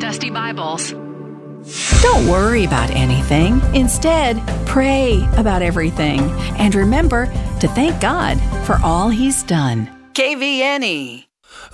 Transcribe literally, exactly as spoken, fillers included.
Trusty Bibles. Don't worry about anything. Instead, pray about everything. And remember to thank God for all He's done. K V N E